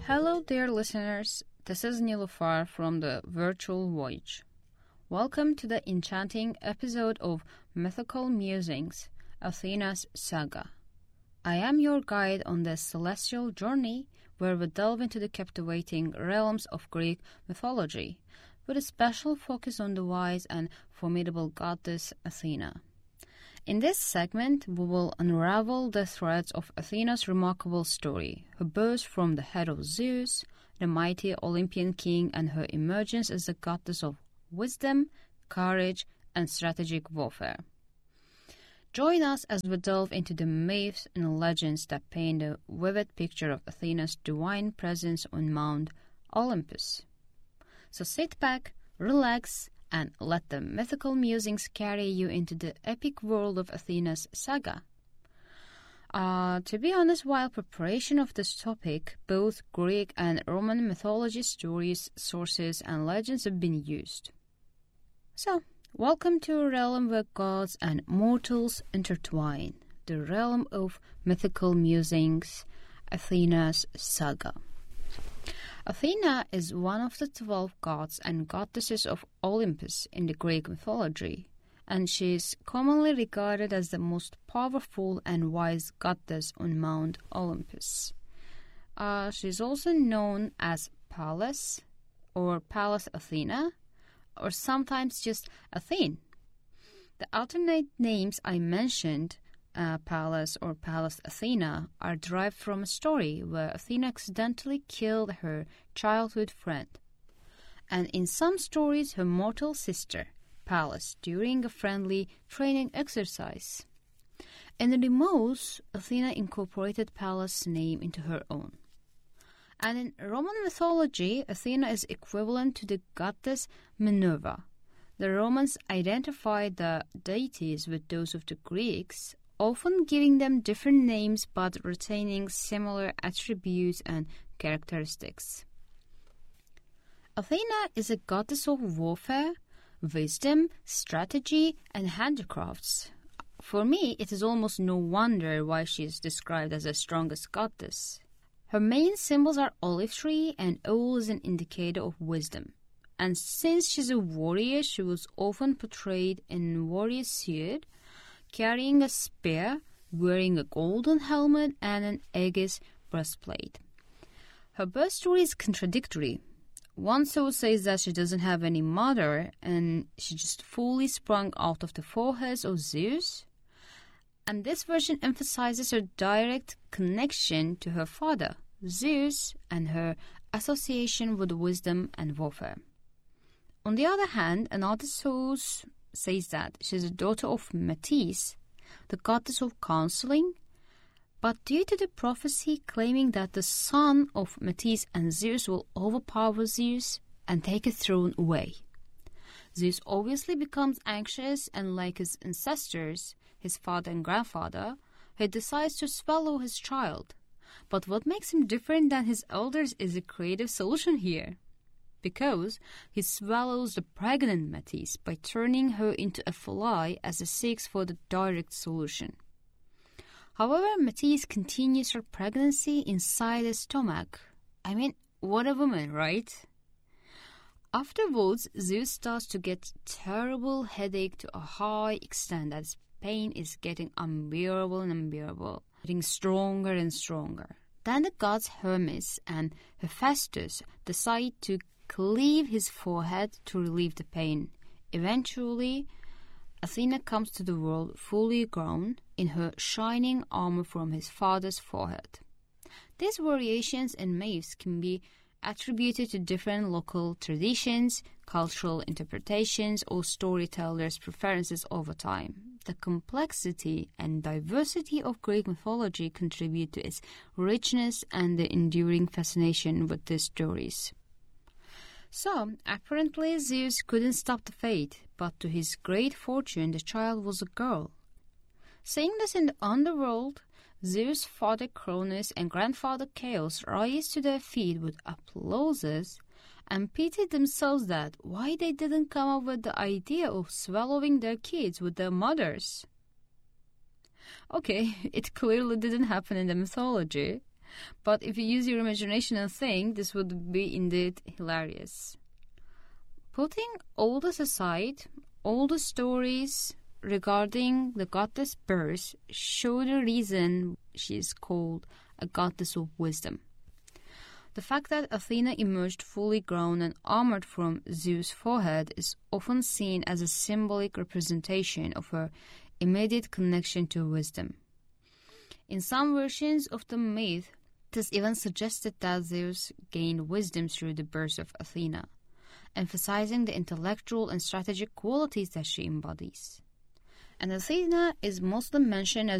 Hello, dear listeners. This is Nilufar from the Virtual Voyage. Welcome to the enchanting episode of Mythical Musings, Athena's Saga. I am your guide on this celestial journey where we delve into the captivating realms of Greek mythology, with a special focus on the wise and formidable goddess Athena. In this segment, we will unravel the threads of Athena's remarkable story, her birth from the head of Zeus, the mighty Olympian king, and her emergence as the goddess of wisdom, courage, and strategic warfare. Join us as we delve into the myths and legends that paint a vivid picture of Athena's divine presence on Mount Olympus. So sit back, relax, and let the mythical musings carry you into the epic world of Athena's saga. To be honest, while preparation of this topic, both Greek and Roman mythology stories, sources, and legends have been used. So, welcome to a realm where gods and mortals intertwine, the realm of mythical musings, Athena's saga. Athena is one of the 12 gods and goddesses of Olympus in the Greek mythology, and she is commonly regarded as the most powerful and wise goddess on Mount Olympus. She is also known as Pallas, or Pallas Athena, or sometimes just Athene. The alternate names I mentioned, Pallas or Pallas Athena, are derived from a story where Athena accidentally killed her childhood friend, and in some stories her mortal sister, Pallas, during a friendly training exercise. In the most, Athena incorporated Pallas' name into her own. And in Roman mythology, Athena is equivalent to the goddess Minerva. The Romans identified the deities with those of the Greeks, often giving them different names but retaining similar attributes and characteristics. Athena is a goddess of warfare, wisdom, strategy, and handicrafts. For me, it is almost no wonder why she is described as the strongest goddess. Her main symbols are olive tree, and owl is an indicator of wisdom. And since she's a warrior, she was often portrayed in warrior suit, carrying a spear, wearing a golden helmet, and an aegis breastplate. Her birth story is contradictory. One source says that she doesn't have any mother, and she just fully sprung out of the forehead of Zeus. And this version emphasizes her direct connection to her father, Zeus, and her association with wisdom and warfare. On the other hand, another source says that she is a daughter of Metis, the goddess of counseling, but due to the prophecy claiming that the son of Metis and Zeus will overpower Zeus and take his throne away. Zeus obviously becomes anxious, and like his ancestors, his father and grandfather, he decides to swallow his child. But what makes him different than his elders is a creative solution here, because he swallows the pregnant Metis by turning her into a fly as he seeks for the direct solution. However, Metis continues her pregnancy inside his stomach. I mean, what a woman, right? Afterwards, Zeus starts to get terrible headache to a high extent that his pain is getting unbearable and unbearable, getting stronger and stronger. Then the gods Hermes and Hephaestus decide to cleave his forehead to relieve the pain. Eventually, Athena comes to the world fully grown in her shining armor from his father's forehead. These variations in myths can be attributed to different local traditions, cultural interpretations, or storytellers' preferences over time. The complexity and diversity of Greek mythology contribute to its richness and the enduring fascination with these stories. So, apparently Zeus couldn't stop the fate, but to his great fortune the child was a girl. Seeing this in the underworld, Zeus' father Cronus and grandfather Chaos rise to their feet with applauses and pitied themselves that why they didn't come up with the idea of swallowing their kids with their mothers. Okay, it clearly didn't happen in the mythology. But if you use your imagination and think, this would be indeed hilarious. Putting all this aside, all the stories regarding the goddess birth show the reason she is called a goddess of wisdom. The fact that Athena emerged fully grown and armored from Zeus' forehead is often seen as a symbolic representation of her immediate connection to wisdom. In some versions of the myth, it is even suggested that Zeus gained wisdom through the birth of Athena, emphasizing the intellectual and strategic qualities that she embodies. And Athena is mostly mentioned as